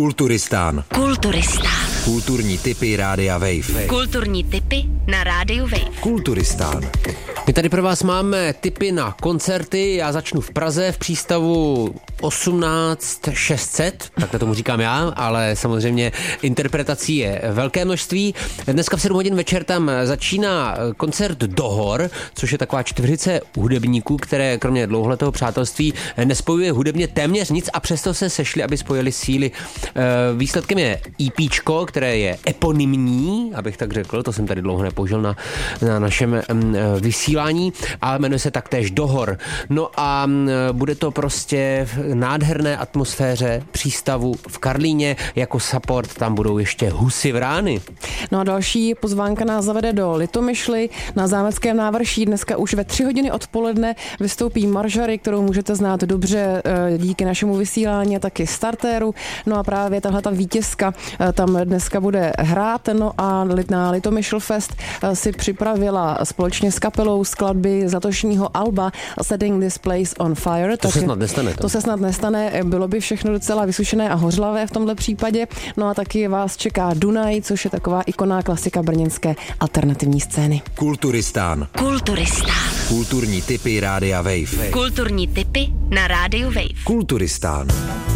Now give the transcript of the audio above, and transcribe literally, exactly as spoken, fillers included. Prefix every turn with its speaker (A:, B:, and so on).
A: Kulturistán.
B: Kulturistán.
A: Kulturní tipy Rádia Wave.
B: Kulturní tipy na Rádiu Wave.
A: Kulturistán.
C: My tady pro vás máme tipy na koncerty. Já začnu v Praze v přístavu osmnáct šest set, takhle tomu říkám já, ale samozřejmě interpretací je velké množství. Dneska v sedm hodin večer tam začíná koncert Dohor, což je taková čtveřice hudebníků, které kromě dlouholetého přátelství nespojuje hudebně téměř nic a přesto se sešli, aby spojili síly. Výsledkem je EPčko, které je eponymní, abych tak řekl, to jsem tady dlouho nepoužil na, na našem vysílání, ale jmenuje se taktéž Dohor. No a bude to prostě v nádherné atmosféře přístavu v Karlíně, jako support tam budou ještě Husy Vrány.
D: No a další pozvánka nás zavede do Litomyšly na Zámeckém návrší. Dneska už ve tři hodiny odpoledne vystoupí Marjorie, kterou můžete znát dobře díky našemu vysílání a taky Startéru. No a právě tahle ta vítězka tam dneska bude hrát. No a na Litomyšl Fest si připravila společně s kapelou skladby z letošního alba Setting This Place on Fire.
C: To tak se snad nestane.
D: To se snad nestane, bylo by všechno docela vysušené a hořlavé v tomhle případě. No a taky vás čeká Dunaj, což je taková ikoná klasika brněnské alternativní scény.
A: Kulturistán.
B: Kulturistán.
A: Kulturní tipy Rádia Wave.
B: Kulturní tipy na Rádiu Wave.
A: Kulturistán.